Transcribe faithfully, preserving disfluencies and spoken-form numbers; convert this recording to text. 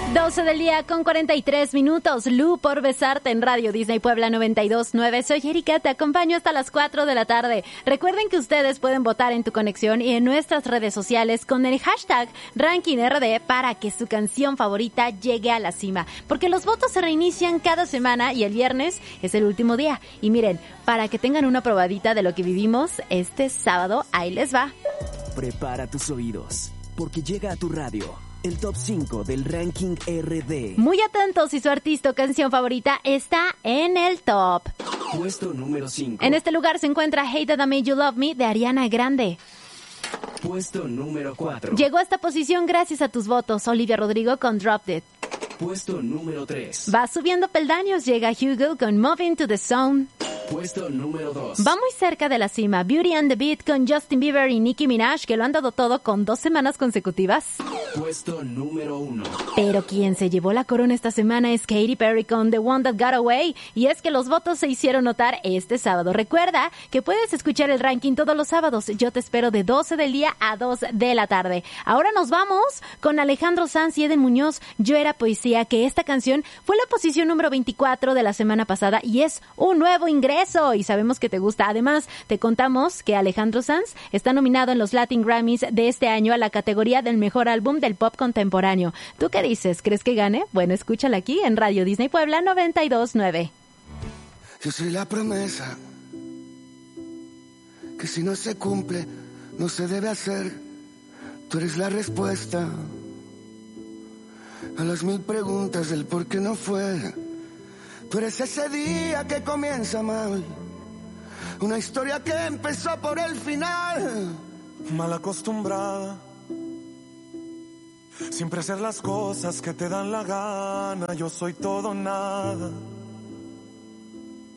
doce del día con cuarenta y tres minutos. Lu por besarte en Radio Disney Puebla noventa y dos punto nueve. Soy Erika, te acompaño hasta las cuatro de la tarde. Recuerden que ustedes pueden votar en Tu Conexión y en nuestras redes sociales con el hashtag RankingRD para que su canción favorita llegue a la cima. Porque los votos se reinician cada semana y el viernes es el último día. Y miren, para que tengan una probadita de lo que vivimos este sábado, ahí les va. Prepara tus oídos, porque llega a tu radio el top cinco del Ranking R D. Muy atentos si su artista o canción favorita está en el top. Puesto número cinco. En este lugar se encuentra Hate That I Made You Love Me de Ariana Grande. Puesto número cuatro. Llegó a esta posición gracias a tus votos, Olivia Rodrigo con Dropped It. Puesto número tres. Va subiendo peldaños, llega Hugo con Moving to the Zone. Puesto número dos. Va muy cerca de la cima, Beauty and the Beat con Justin Bieber y Nicki Minaj, que lo han dado todo con dos semanas consecutivas. Puesto número uno. Pero quien se llevó la corona esta semana es Katy Perry con The One That Got Away, y es que los votos se hicieron notar este sábado. Recuerda que puedes escuchar el ranking todos los sábados. Yo te espero de doce del día a dos de la tarde. Ahora nos vamos con Alejandro Sanz y Eden Muñoz, Yo Era Poesía, que esta canción fue la posición número veinticuatro de la semana pasada y es un nuevo ingreso y sabemos que te gusta. Además, te contamos que Alejandro Sanz está nominado en los Latin Grammys de este año a la categoría del mejor álbum del pop contemporáneo. ¿Tú qué dices? ¿Crees que gane? Bueno, escúchala aquí en Radio Disney Puebla noventa y dos punto nueve. Yo soy la promesa que si no se cumple, no se debe hacer. Tú eres la respuesta a las mil preguntas del por qué no fue. Tú eres ese día que comienza mal, una historia que empezó por el final. Mal acostumbrada, siempre hacer las cosas que te dan la gana. Yo soy todo nada.